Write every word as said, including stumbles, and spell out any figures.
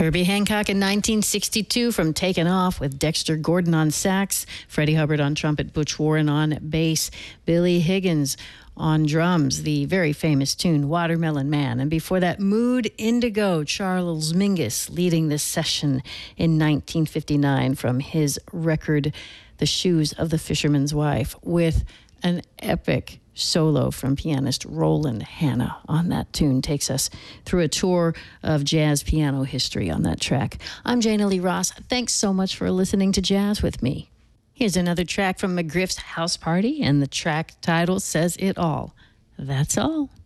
Herbie Hancock in nineteen sixty-two from Taken Off with Dexter Gordon on sax, Freddie Hubbard on trumpet, Butch Warren on bass, Billy Higgins on drums, the very famous tune Watermelon Man. And before that, Mood Indigo, Charles Mingus leading this session in nineteen fifty-nine from his record The Shoes of the Fisherman's Wife, with an epic solo from pianist Roland Hanna on that tune. Takes us through a tour of jazz piano history on that track. I'm Jana Lee Ross. Thanks so much for listening to Jazz with me. Here's another track from McGriff's House Party, and the track title says it all. That's all.